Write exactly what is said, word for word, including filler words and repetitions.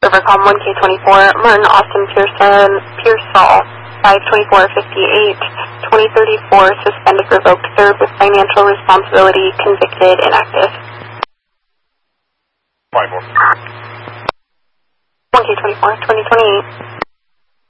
Rivercom one K twenty-four, Martin Austin Pearson, Pearsall, five twenty-four fifty-eight, twenty thirty-four, suspended, revoked, third with financial responsibility, convicted, inactive. five one. one K twenty-four, twenty twenty-eight.